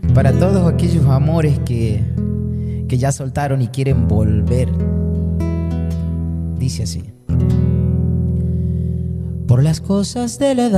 Y para todos aquellos amores que ya soltaron y quieren volver, dice así: por las cosas de la edad